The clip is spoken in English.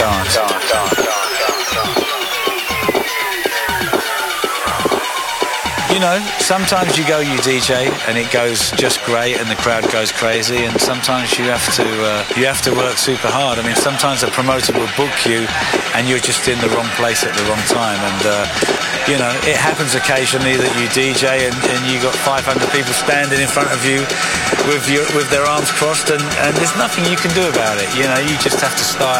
dance. You know, sometimes you DJ and it goes just great and the crowd goes crazy, and sometimes you have to work super hard. I mean, sometimes a promoter will book you and you're just in the wrong place at the wrong time, and you know, it happens occasionally that you DJ and you got 500 people standing in front of you with their arms crossed, and there's nothing you can do about it. You know, you just have to style